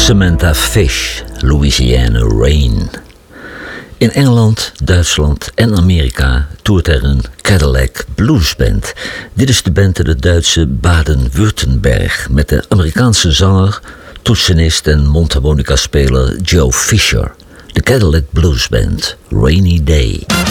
Samantha Fish, Louisiana Rain. In Engeland, Duitsland en Amerika toert er een Cadillac Blues Band. Dit is de band uit het Duitse Baden-Württemberg met de Amerikaanse zanger, toetsenist en mondharmonica-speler Joe Fisher. De Cadillac Blues Band, Rainy Day.